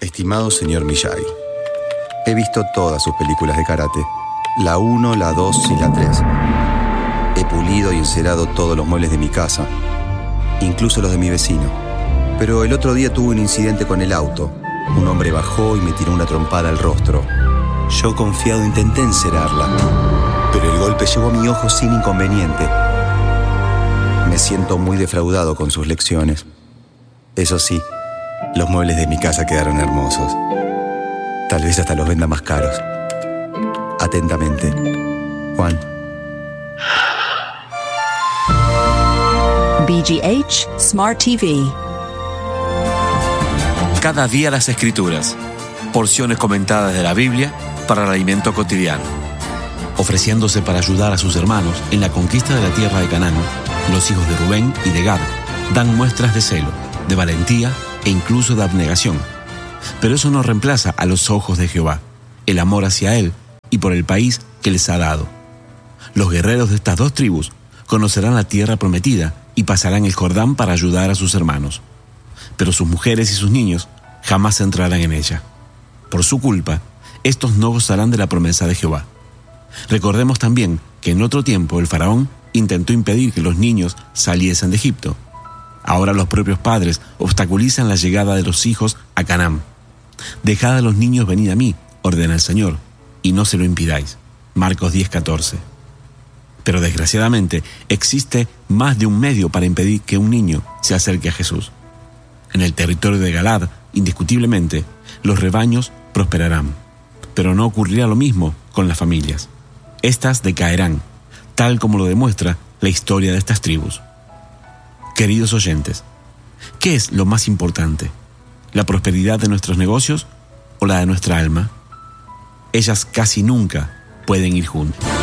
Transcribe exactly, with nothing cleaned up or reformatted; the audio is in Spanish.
Estimado señor Miyagi, he visto todas sus películas de karate, la uno, la dos y la tres. He pulido y encerado todos los muebles de mi casa, incluso los de mi vecino. Pero el otro día tuve un incidente con el auto. Un hombre bajó y me tiró una trompada al rostro. Yo, confiado, intenté encerarla, pero el golpe llegó a mi ojo sin inconveniente. Me siento muy defraudado con sus lecciones. Eso sí, los muebles de mi casa quedaron hermosos. Tal vez hasta los venda más caros. Atentamente, Juan. B G H Smart T V. Cada día las Escrituras, porciones comentadas de la Biblia para el alimento cotidiano. Ofreciéndose para ayudar a sus hermanos en la conquista de la tierra de Canaán, los hijos de Rubén y de Gad dan muestras de celo, de valentía e incluso de abnegación. Pero eso no reemplaza a los ojos de Jehová, el amor hacia Él y por el país que les ha dado. Los guerreros de estas dos tribus conocerán la tierra prometida y pasarán el Jordán para ayudar a sus hermanos. Pero sus mujeres y sus niños jamás entrarán en ella. Por su culpa, estos no gozarán de la promesa de Jehová. Recordemos también que en otro tiempo el faraón intentó impedir que los niños saliesen de Egipto. Ahora los propios padres obstaculizan la llegada de los hijos a Canaán. Dejad a los niños venir a mí, ordena el Señor, y no se lo impidáis. Marcos diez catorce. Pero desgraciadamente existe más de un medio para impedir que un niño se acerque a Jesús. En el territorio de Galaad, indiscutiblemente, los rebaños prosperarán, pero no ocurrirá lo mismo con las familias. Estas decaerán, tal como lo demuestra la historia de estas tribus. Queridos oyentes, ¿qué es lo más importante? ¿La prosperidad de nuestros negocios o la de nuestra alma? Ellas casi nunca pueden ir juntas.